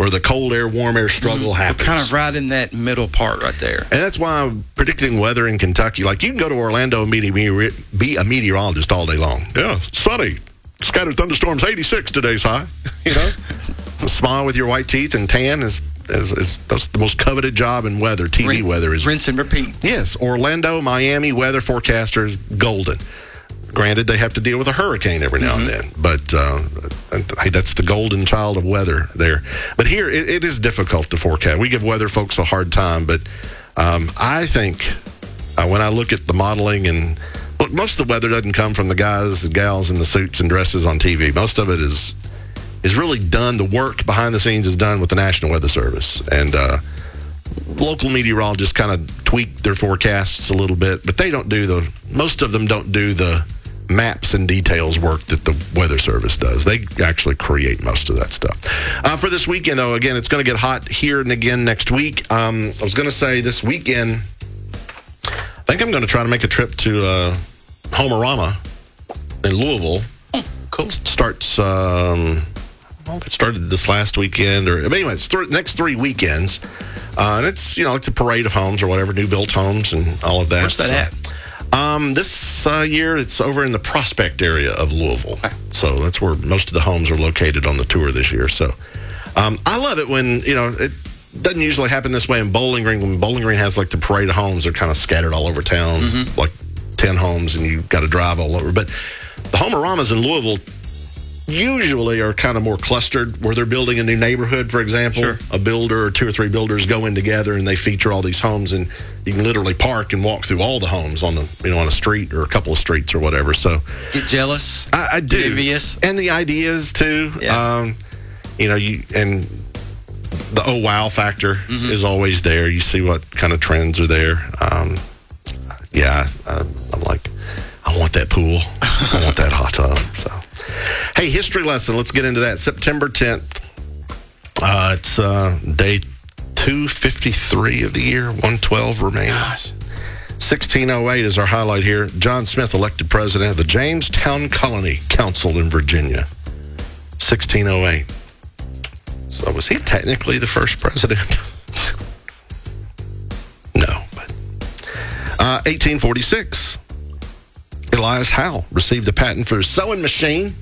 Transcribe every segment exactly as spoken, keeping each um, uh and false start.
where the cold air, warm air struggle Mm, happens. We're kind of right in that middle part right there. And that's why I'm predicting weather in Kentucky. Like, you can go to Orlando and be, be a meteorologist all day long. Yeah, sunny. Scattered thunderstorms, eighty-six today's high. You know? Smile with your white teeth and tan is, is, is that's the most coveted job in weather. T V Rin- weather is. Rinse and repeat. Yes, Orlando, Miami weather forecaster is golden. Granted, they have to deal with a hurricane every now mm-hmm. and then, but uh, hey, that's the golden child of weather there. But here, it, it is difficult to forecast. We give weather folks a hard time, but um, I think uh, when I look at the modeling and look, most of the weather doesn't come from the guys and gals in the suits and dresses on T V. Most of it is is really done. The work behind the scenes is done with the National Weather Service, and uh, local meteorologists kind of tweak their forecasts a little bit, but they don't do the. Most of them don't do the maps and details work that the Weather Service does. They actually create most of that stuff. Uh, for this weekend, though, again, it's going to get hot here and again next week. Um, I was going to say this weekend, I think I'm going to try to make a trip to uh, Homerama in Louisville. Oh, cool. It starts, um, well, it started this last weekend. Or but anyway, it's th- next three weekends. Uh, and it's, you know, it's a parade of homes or whatever, new built homes and all of that. Where's that so, at? Um, this uh, year, it's over in the Prospect area of Louisville. So that's where most of the homes are located on the tour this year. So um, I love it when, you know, it doesn't usually happen this way in Bowling Green. When Bowling Green has like the parade of homes, they're kind of scattered all over town, mm-hmm. like ten homes, and you've got to drive all over. But the Homeramas in Louisville usually are kind of more clustered, where they're building a new neighborhood, for example. Sure. A builder or two or three builders go in together and they feature all these homes, and you can literally park and walk through all the homes on the, you know, on a street or a couple of streets or whatever. So Get jealous. I, I do. Envious. And the ideas too. Yeah. Um, you know, you and the oh wow factor mm-hmm. is always there. You see what kind of trends are there. Um, yeah, I, I'm like, I want that pool. I want that hot tub. So. Hey, history lesson. Let's get into that. September tenth. Uh, it's uh, day two fifty-three of the year. one twelve remaining. Gosh. sixteen oh eight is our highlight here. John Smith elected president of the Jamestown Colony Council in Virginia. sixteen oh eight. So was he technically the first president? No, but uh, eighteen forty-six. Elias Howe received a patent for his sewing machine.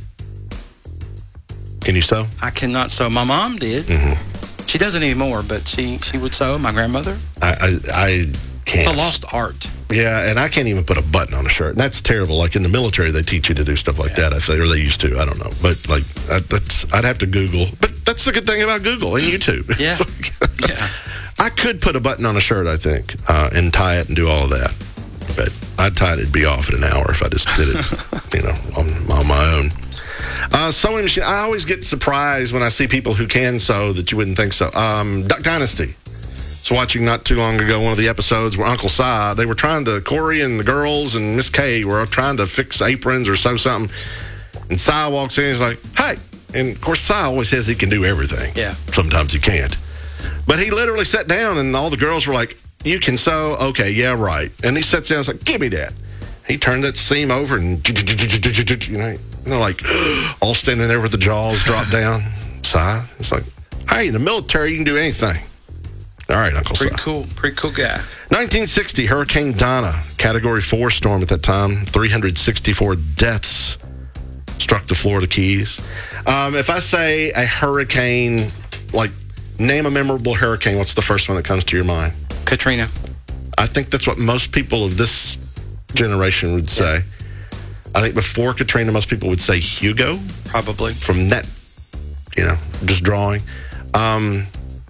Can you sew? I cannot sew. My mom did. Mm-hmm. She doesn't anymore, but she, she would sew. My grandmother. I, I, I can't. It's a lost art. Yeah, and I can't even put a button on a shirt. And that's terrible. Like in the military, they teach you to do stuff like yeah. that, I say, or they used to. I don't know. But like, I, that's I'd have to Google. But that's the good thing about Google and YouTube. Yeah. Like, yeah. I could put a button on a shirt, I think, uh, and tie it and do all of that. But I'd tie it, it'd be off in an hour if I just did it, you know, on, on my own. Uh, sewing machine. I always get surprised when I see people who can sew that you wouldn't think so. Um, Duck Dynasty. So watching not too long ago one of the episodes where Uncle Si, they were trying to, Corey and the girls and Miss Kay were trying to fix aprons or sew something. And Si walks in and he's like, hey. And of course, Si always says he can do everything. Yeah. Sometimes he can't. But he literally sat down and all the girls were like, you can sew? Okay, yeah, right. And he sits down and was like, give me that. He turned that seam over and, you know, they're like all standing there with the jaws dropped down. Si, it's like, hey, in the military, you can do anything. All right, Uncle Si. Pretty cool. Pretty cool guy. nineteen sixty, Hurricane Donna, Category four storm at that time. three hundred sixty-four deaths struck the Florida Keys. Um, if I say a hurricane, like name a memorable hurricane, what's the first one that comes to your mind? Katrina. I think that's what most people of this generation would say. Yeah. I think before Katrina, most people would say Hugo. Probably. From that, you know, just drawing. Um,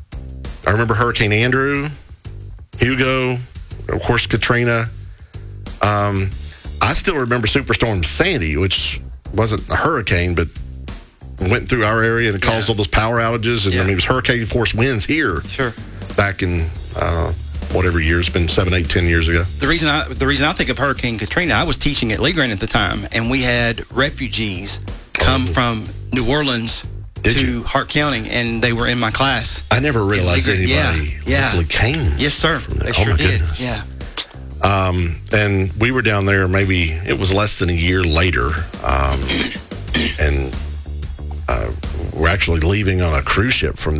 I remember Hurricane Andrew, Hugo, of course, Katrina. Um, I still remember Superstorm Sandy, which wasn't a hurricane, but went through our area and it caused yeah. all those power outages. And yeah. I mean, it was hurricane force winds here. Sure. Back in uh, whatever year, it's been seven, eight, ten years ago. The reason I the reason I think of Hurricane Katrina, I was teaching at Lee Grant at the time, and we had refugees come oh. from New Orleans Did to you? Hart County, and they were in my class. I never realized anybody yeah. yeah. came. Yes, sir. They oh sure did. Goodness. Yeah. Um, and we were down there. Maybe it was less than a year later, um, and uh, we're actually leaving on a cruise ship from